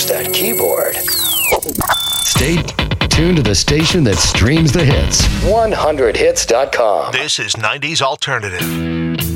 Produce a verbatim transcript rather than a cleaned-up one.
Watch that keyboard. Stay tuned to the station that streams the hits. one hundred hits dot com. This is nineties Alternative.